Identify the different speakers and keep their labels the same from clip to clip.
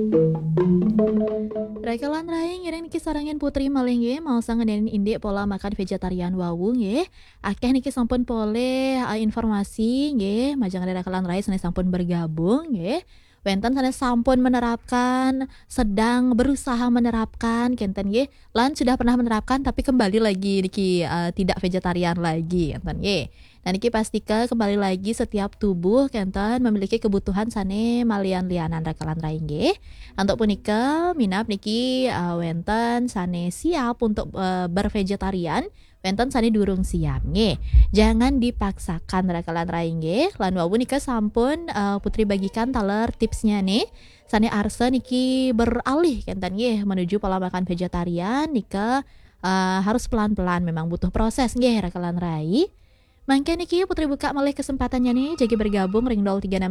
Speaker 1: Rekalan raing ngiring niki sarangin putri maling nggih mau sangedenin indik pola makan vegetarian wawu nggih. Akeh niki sampun pole informasi nggih majang rekalan raing sanes sampun bergabung nggih. Wenten sanes sampun menerapkan, sedang berusaha menerapkan kenten nggih. Lan sudah pernah menerapkan tapi kembali lagi niki tidak vegetarian lagi kenten nggih. Nah niki pastika kembali lagi setiap tubuh kenten memiliki kebutuhan sane malian lianan rekalan raing nggih. Untuk punika minap niki wenten sane siap untuk bervegetarian, wenten sane durung siap nggih. Jangan dipaksakan rekalan raing nggih. Lan wau nika sampun Putri bagikan taler tipsnya nih. Sane arse niki beralih kenten nggih menuju pola makan vegetarian nika harus pelan-pelan memang butuh proses nggih rekalan rai. Mangke niki Putri buka malih kesempatannya nih jadi bergabung ring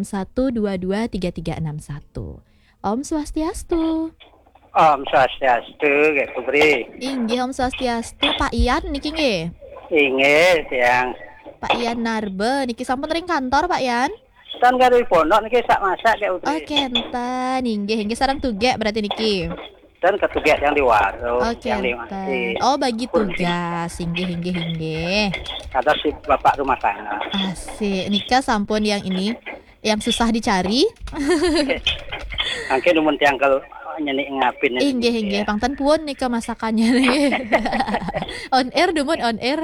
Speaker 1: 0361223361. Om Swastiastu.
Speaker 2: Om Swastiastu, Kak Putri.
Speaker 1: Inggih Om Swastiastu, Pak Ian niki nggih.
Speaker 2: Inggih, yang
Speaker 1: Pak Ian Narbe niki sampun ring kantor Pak Ian.
Speaker 2: tan karo pondok niki sak masak Kak Putri.
Speaker 1: Oke, enten inggih sareng tugek berarti niki.
Speaker 2: Dan ketugak yang di warung,
Speaker 1: Oke,
Speaker 2: yang di
Speaker 1: enten. Oh, bagi tugas. Inggih.
Speaker 2: Kata si bapak rumah tangga.
Speaker 1: Asik. Nika sampun yang ini yang susah dicari.
Speaker 2: Angke numun tiangkel nyenik ngapin.
Speaker 1: Inggih. Pangten puun nika masakannya nih. On air dumun on air.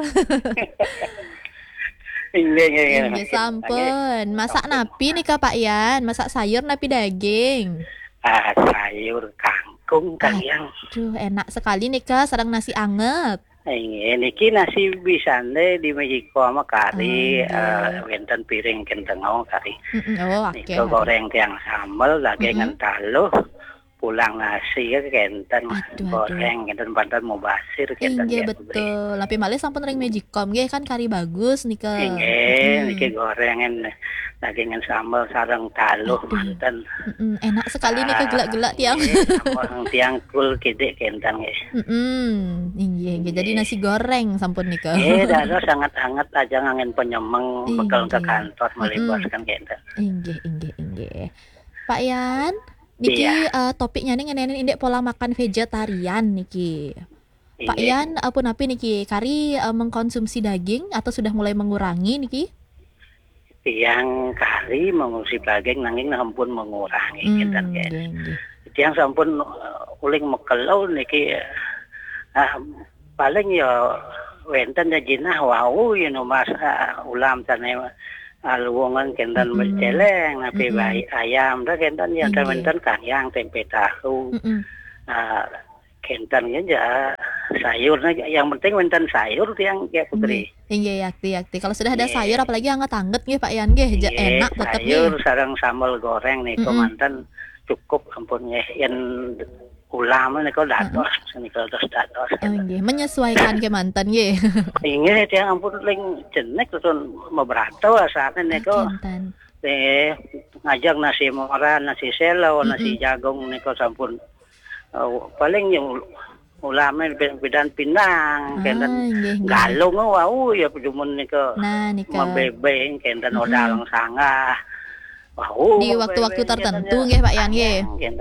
Speaker 1: Inggih sampun. Masak napi nika Pak Ian, masak sayur napi daging.
Speaker 2: Sayur kangkung yang.
Speaker 1: Aduh, enak sekali nika sareng nasi anget.
Speaker 2: Niki nasi bisane di Mexico sama kari, wenten piring kentengau kari.
Speaker 1: Oh, oke.
Speaker 2: Niko goreng tiang sambal, lagi ngentaluh, pulang nasi kenten goreng kenten pantan mau basir kenten.
Speaker 1: Inggih betul. Tapi malih sampun ring Magicom nggih kan kari bagus nika.
Speaker 2: Inggih, niki gorengan daging sambal sareng taluh manten.
Speaker 1: Enak sekali nika gelak-gelak tiang.
Speaker 2: Orang tiang kul kidik kenten nggih.
Speaker 1: Inggih. Jadi nasi goreng sampun nika.
Speaker 2: Dada sangat hangat aja ngangin penyemeng bekal ke kantor melibaskan kenten.
Speaker 1: Inggih. Pak Yan, niki topiknya nih ngenenin indek pola makan vegetarian niki. Pak Yan, api niki kari mengkonsumsi daging atau sudah mulai mengurangi niki?
Speaker 2: Tiang kari mengusip daging nanging ampun mengurangi kenten nggih. Tiang sampun uling mekelau niki paling ya wenten ya jinah wau ya mas ulam tane alwongan kenten berceleng napi bayi ayam dah kenten ya wenten kanyang tempe tahu kenten ya sayur yang penting wenten sayur tiang Kak Putri.
Speaker 1: Inggih yakti. Kalau sudah ada sayur apalagi hangat-hangat nggih Pak Yan nggih enak tetep
Speaker 2: sayur sareng sambal goreng niku manten cukup ampun nggih yen ulam niku dados niku dados.
Speaker 1: Nggih menyesuaikan ke mantan nggih.
Speaker 2: Inggih tiang ampun ling jenek terus meberato asane niku. Ngajak nasi mora, nasi selo, nasi jagung niku sampun paling yang ulama bidan pinang kenten galung wau ya pejumun nika mabebeng kenten odalang sangah wau
Speaker 1: di waktu-waktu tertentu nggih Pak Yan nggih.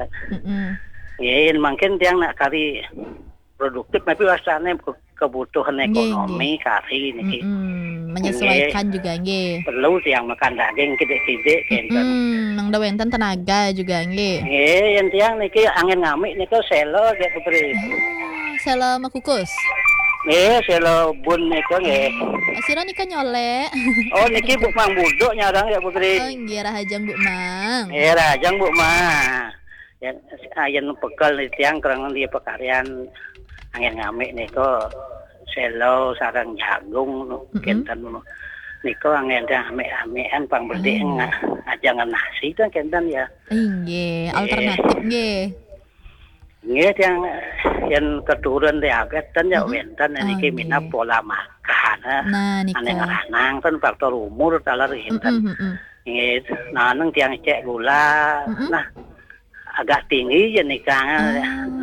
Speaker 2: Nggih mungkin tiang nak kari produktif tapi wasane kebutuhan ekonomi kari niki
Speaker 1: menyesuaikan juga nggih.
Speaker 2: Perlu tiang makan daging kidik-kidik kenten.
Speaker 1: Nang wenten tenaga juga nggih.
Speaker 2: Nggih yen tiang niki angin ngamik niku selo Kak Putri.
Speaker 1: Selo makukus.
Speaker 2: Nggih, selo bun niku nggih.
Speaker 1: Asira nika nyolek.
Speaker 2: Oh, niki Bu Mang Buduk nyarang ya Putri.
Speaker 1: Oh, nggih rahajang Bu Mang.
Speaker 2: Rahajang Bu Mang. Ya ayen bekal tiang kerangan dia pekaryan angin ngamik niku selo sareng jagung kenten niku angin ame-amean pang berdek ajangan nasi kan kenten ya.
Speaker 1: Nggih, alternatif nggih.
Speaker 2: Nggih yang keturun diabetes kan ya wenten niki minat pola makan.
Speaker 1: Nah niku.
Speaker 2: Ane ngaranang kan faktor umur talar enten. Nggih, naneng tiang cek gula. Nah, agak tinggi ya nikah.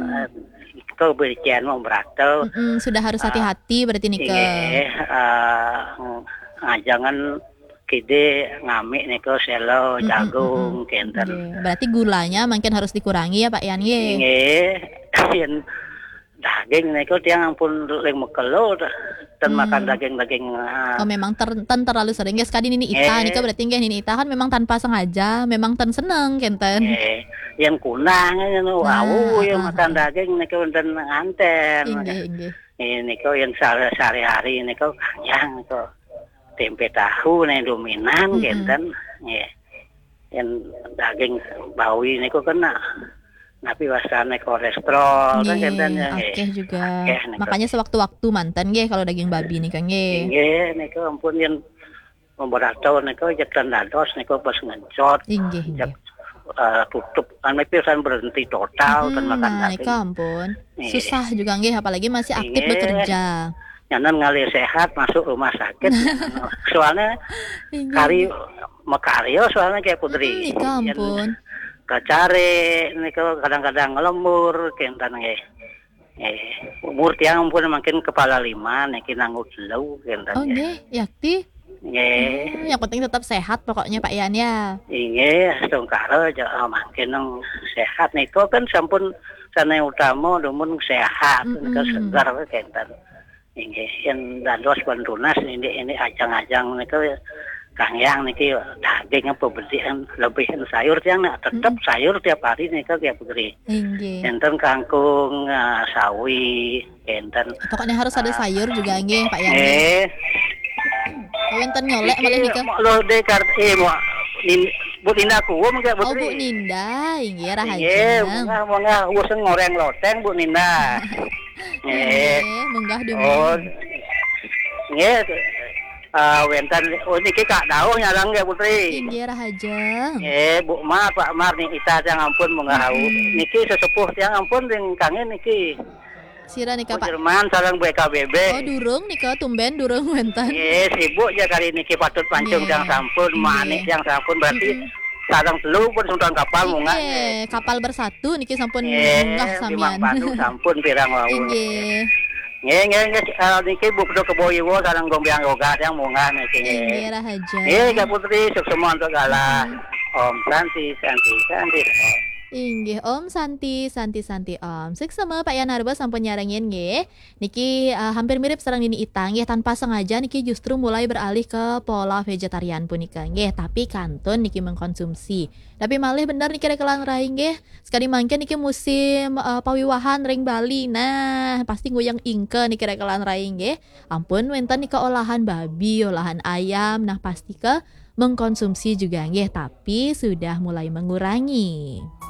Speaker 2: Kau bercian mau beratel.
Speaker 1: Sudah harus hati-hati berarti nika.
Speaker 2: Jangan kide ngamik niku selo jagung kenten.
Speaker 1: Nggih, berarti gulanya mungkin harus dikurangi ya Pak Yan nggih.
Speaker 2: Nggih, yen daging niku tiyang ampun ling mekelo ten makan daging-daging.
Speaker 1: Oh memang terlalu sering guys kadi Nini Ita nika berarti nggih Nini Ita kan memang tanpa sengaja memang seneng kenten.
Speaker 2: Yang kunang ngono wau yang makan daging niku wonten nganten.
Speaker 1: Inggih.
Speaker 2: Niku yang sehari-hari niku kanyang niku tempe tahu nih dominan kenten. Nggih. Yang daging bawi niku kena tapi wasane kolesterol kan kenten ya.
Speaker 1: Oke juga. Makanya sewaktu-waktu mantan nggih kalau daging babi nika nggih.
Speaker 2: Nggih niku ampun yen memberato niku jekan dados niku pas ngencot.
Speaker 1: Inggih.
Speaker 2: Tutup pisan berhenti total kan makan daging.
Speaker 1: Nika ampun. Susah juga nggih apalagi masih aktif bekerja.
Speaker 2: Nyanan ngali sehat masuk rumah sakit. Soalnya kari mekario soalnya kayak putri.
Speaker 1: Nika ampun.
Speaker 2: Kacare niku kadang-kadang lembur kenten nggih. Umur tiang ampun makin kepala 5 niki nanggut leu kenten.
Speaker 1: Oh nggih, yakti.
Speaker 2: Nggih.
Speaker 1: Yang penting tetap sehat pokoknya Pak Yan ya.
Speaker 2: Nggih, tungkara makin sehat niku kan sampun sana utama dumun sehat niku segar kenten. Nggih, yen dados bantunas ini ajang-ajang niku Kang Yang niki daging apa bedian lebihan sayur tiang tetap sayur tiap hari niku kayak putri.
Speaker 1: Nggih.
Speaker 2: Enten kangkung, sawi, enten.
Speaker 1: Pokoknya harus ada sayur juga nggih Pak Yan. Enten nyolek malah nika.
Speaker 2: Lo dekar mo Bu Ninda kuwum enggak putri.
Speaker 1: Oh Bu Ninda, nggih rahaja.
Speaker 2: Nggih, munggah useng ngoreng loteng Bu Ninda.
Speaker 1: Nggih, munggah demi.
Speaker 2: Oh. Nggih. Wenten niki Kak Daung nyalang ya putri.
Speaker 1: Nggih rahaja.
Speaker 2: Bu Ma Pak Mar nih Ita tiang ampun munggah niki sesepuh tiang ampun ring kangen niki.
Speaker 1: Sira nika Pak.
Speaker 2: Jerman sareng BKBB.
Speaker 1: Oh durung nika tumben durung wenten.
Speaker 2: Sibuk ya kali niki patut pancung yang sampun manik yang sampun berarti sareng telu pun sudah kapal munggah.
Speaker 1: Kapal bersatu niki sampun munggah samian.
Speaker 2: Sampun pirang wau.
Speaker 1: Nggih.
Speaker 2: Niki bukdo keboyiwo sareng gombyang yoga yang munggah niki.
Speaker 1: Nggih rahaja.
Speaker 2: Kak Putri sukses untuk galah. Om Santi.
Speaker 1: Inggih Om Santi Om. Seksama Pak Yan Arba sampun nyarengin nggih. Niki hampir mirip sareng Nini Ita nggih tanpa sengaja niki justru mulai beralih ke pola vegetarian punika nggih, tapi kantun niki mengkonsumsi. Tapi malih bener niki rekelan rai nggih. Sekali mangke niki musim pawiwahan ring Bali. Nah, pasti goyang ingke niki rekelan rai nggih. Ampun wenten niki olahan babi, olahan ayam. Nah, pasti ke mengkonsumsi juga nggih, tapi sudah mulai mengurangi.